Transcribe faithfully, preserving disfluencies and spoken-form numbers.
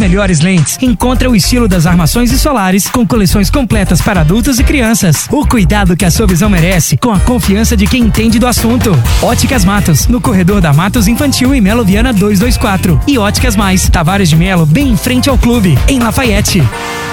melhores lentes. Encontra o estilo das armações e solares com coleções completas para adultos e crianças. O cuidado que a sua visão merece com a confiança de quem entende do assunto. Óticas Matos, no corredor da Matos Infantil e Melo Viana duzentos e vinte e quatro. E Óticas Mais, Tavares de Melo, bem em frente ao clube, em Lafayette.